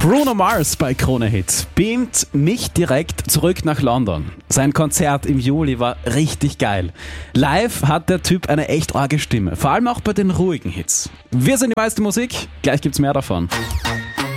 Bruno Mars bei Krone Hit beamt mich direkt zurück nach London. Sein Konzert im Juli war richtig geil. Live hat der Typ eine echt arge Stimme, vor allem auch bei den ruhigen Hits. Wir sind die meiste Musik, gleich gibt's mehr davon.